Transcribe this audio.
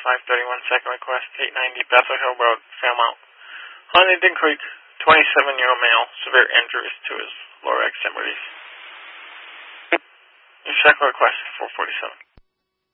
531 second request, 890 Bethel Hill Road, Fairmount. Huntington Creek, 27-year-old male, severe injuries to his lower extremities. Your second request, 447.